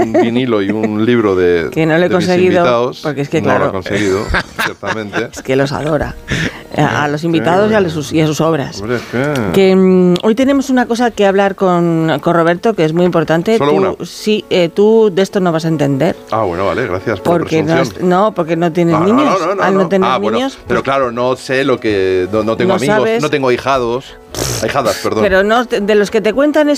un vinilo y un libro de que no lo he conseguido, invitados. porque es que no lo ha conseguido, ciertamente. Es que los adora. A los invitados y a sus obras. Hombre, hoy tenemos una cosa que hablar con Roberto, que es muy importante. ¿Solo una? Sí, tú de esto no vas a entender. Bueno, vale, gracias por porque la presunción. porque no tienes niños. Al no tener niños, pero claro, no sé lo que... No tengo amigos, sabes. No tengo ahijados. Ahijadas, perdón. Pero no, de los que te cuentan